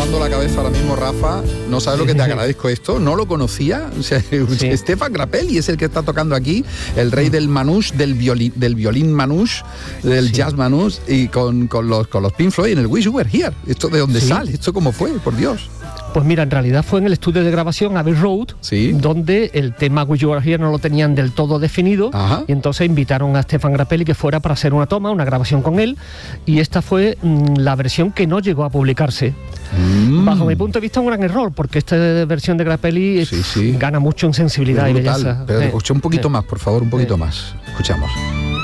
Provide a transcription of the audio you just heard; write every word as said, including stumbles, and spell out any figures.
dando la cabeza ahora mismo, Rafa. No sabes lo que te agradezco esto. No lo conocía. O sea, sí. Stefan Grappelli es el que está tocando aquí, el rey del manouche, del violín, del violín manouche, del sí. jazz manouche, y con, con los con los Pink Floyd en el Wish You Were Here. ¿Esto de dónde sí. sale? ¿Esto cómo fue? Por Dios. Pues mira, en realidad fue en el estudio de grabación Abbey Road, sí. donde el tema Wish You Were Here no lo tenían del todo definido. Ajá. Y entonces invitaron a Stefan Grappelli que fuera para hacer una toma, una grabación con él, y esta fue mmm, la versión que no llegó a publicarse. Mm. Bajo mi punto de vista, un gran error, porque esta versión de Grappelli sí, sí. gana mucho en sensibilidad y belleza. Pero eh, escucha un poquito eh. más, por favor, un poquito eh. más. Escuchamos.